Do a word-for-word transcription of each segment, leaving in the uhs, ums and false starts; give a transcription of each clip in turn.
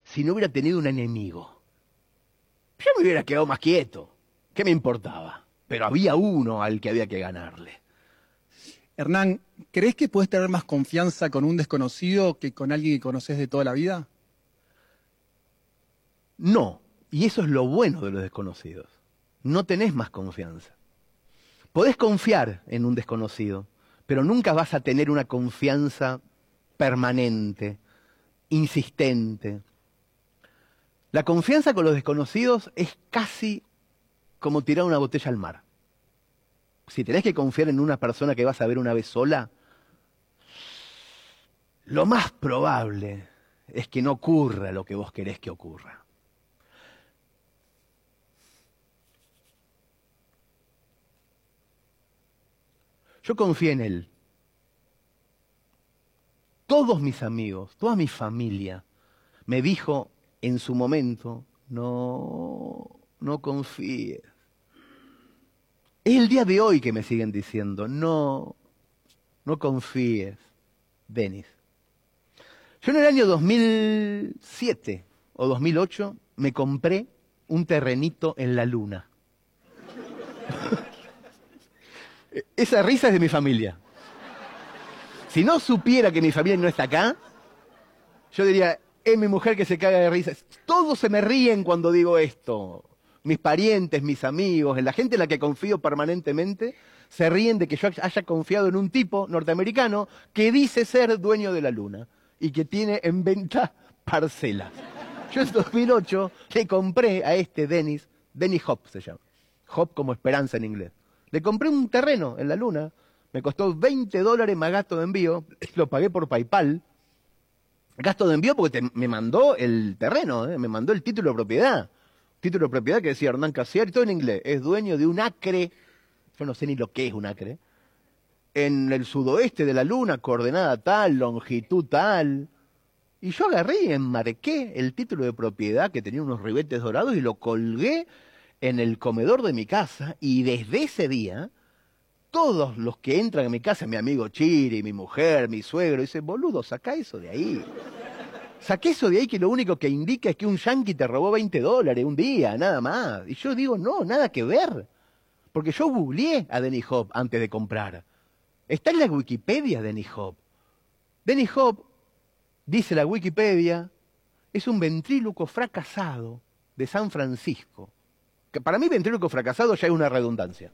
si no hubiera tenido un enemigo. Yo me hubiera quedado más quieto. ¿Qué me importaba? Pero había uno al que había que ganarle. Hernán, ¿crees que puedes tener más confianza con un desconocido que con alguien que conoces de toda la vida? No, y eso es lo bueno de los desconocidos. No tenés más confianza. Podés confiar en un desconocido, pero nunca vas a tener una confianza permanente, insistente. La confianza con los desconocidos es casi como tirar una botella al mar. Si tenés que confiar en una persona que vas a ver una vez sola, lo más probable es que no ocurra lo que vos querés que ocurra. Yo confié en él. Todos mis amigos, toda mi familia me dijo en su momento, no, no confíes. Es el día de hoy que me siguen diciendo, no, no confíes, Denis. Yo en el año dos mil siete o dos mil ocho me compré un terrenito en la luna. Esa risa es de mi familia. Si no supiera que mi familia no está acá, yo diría, es mi mujer que se caga de risa. Todos se me ríen cuando digo esto. Mis parientes, mis amigos, en la gente en la que confío permanentemente, se ríen de que yo haya confiado en un tipo norteamericano que dice ser dueño de la luna y que tiene en venta parcelas. Yo en dos mil ocho le compré a este Dennis, Dennis Hop se llama, Hop como esperanza en inglés. Le compré un terreno en la luna, me costó veinte dólares más gasto de envío, lo pagué por PayPal. Gasto de envío porque te, me mandó el terreno, ¿eh? Me mandó el título de propiedad. Título de propiedad que decía Hernán Casiari, todo en inglés. Es dueño de un acre, yo no sé ni lo que es un acre, en el sudoeste de la luna, coordenada tal, longitud tal. Y yo agarré y enmarqué el título de propiedad que tenía unos ribetes dorados y lo colgué en el comedor de mi casa. Y desde ese día, todos los que entran a mi casa, mi amigo Chiri, mi mujer, mi suegro, dicen, boludo, sacá eso de ahí. Saqué eso de ahí que lo único que indica es que un yanqui te robó veinte dólares un día, nada más. Y yo digo, no, nada que ver. Porque yo googleé a Dennis Hop antes de comprar. Está en la Wikipedia Dennis Hop. Dennis Hop, dice la Wikipedia, es un ventríloco fracasado de San Francisco. Que para mí ventríloco fracasado ya es una redundancia.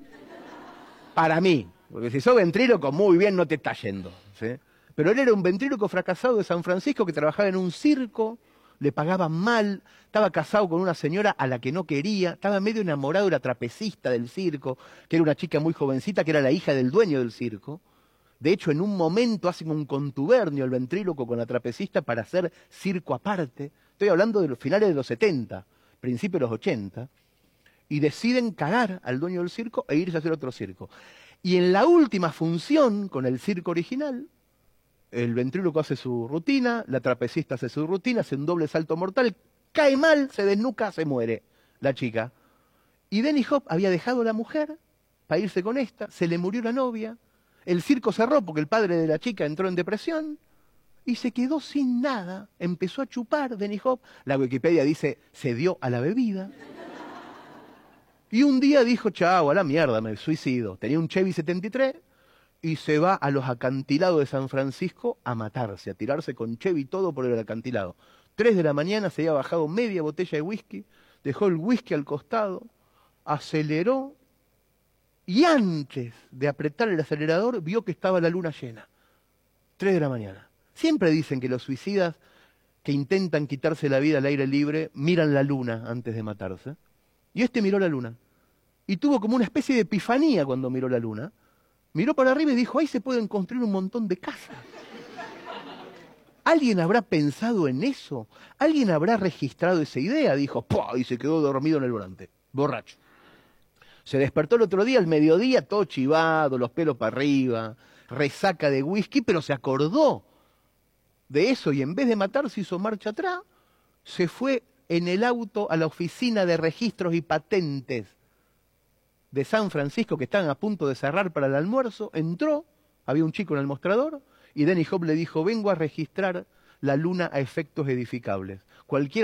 Para mí. Porque si sos ventríloco, muy bien, no te está yendo, ¿sí? Pero él era un ventríloco fracasado de San Francisco que trabajaba en un circo, le pagaban mal, estaba casado con una señora a la que no quería, estaba medio enamorado de la trapecista del circo, que era una chica muy jovencita, que era la hija del dueño del circo. De hecho, en un momento hacen un contubernio el ventríloco con la trapecista para hacer circo aparte. Estoy hablando de los finales de los setenta, principios de los ochenta. Y deciden cagar al dueño del circo e irse a hacer otro circo. Y en la última función con el circo original, el ventríloco hace su rutina, la trapecista hace su rutina, hace un doble salto mortal, cae mal, se desnuca, se muere la chica. Y Dennis Hop había dejado a la mujer para irse con esta, se le murió la novia, el circo cerró porque el padre de la chica entró en depresión y se quedó sin nada, empezó a chupar Dennis Hop, la Wikipedia dice, se dio a la bebida. Y un día dijo, chao, a la mierda, me suicido. Tenía un Chevy setenta y tres y se va a los acantilados de San Francisco a matarse, a tirarse con Chevy y todo por el acantilado. Tres de la mañana se había bajado media botella de whisky, dejó el whisky al costado, aceleró y antes de apretar el acelerador vio que estaba la luna llena. Tres de la mañana. Siempre dicen que los suicidas que intentan quitarse la vida al aire libre miran la luna antes de matarse. Y este miró la luna. Y tuvo como una especie de epifanía cuando miró la luna. Miró para arriba y dijo, ahí se pueden construir un montón de casas. ¿Alguien habrá pensado en eso? ¿Alguien habrá registrado esa idea? Dijo, ¡pua! Y se quedó dormido en el volante, borracho. Se despertó el otro día, al mediodía, todo chivado, los pelos para arriba, resaca de whisky, pero se acordó de eso y en vez de matarse hizo marcha atrás, se fue en el auto a la oficina de registros y patentes de San Francisco que estaban a punto de cerrar para el almuerzo, entró, había un chico en el mostrador, y Dennis Hop le dijo, vengo a registrar la luna a efectos edificables. Cualquiera